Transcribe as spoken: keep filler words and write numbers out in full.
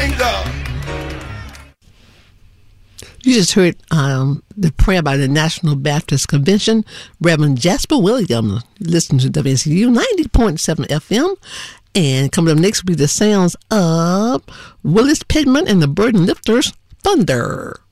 Thank God. You just heard um, the prayer by the National Baptist Convention, Reverend Jasper Williams. Listen to W C U ninety point seven F M. And coming up next will be the sounds of Willis Pittman and the Burden Lifters, Thunder.